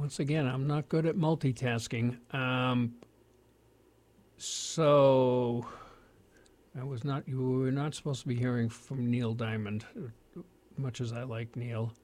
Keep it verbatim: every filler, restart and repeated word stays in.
once again, I'm not good at multitasking. Um, so I was not. You were not supposed to be hearing from Neil Diamond, much as I like Neil.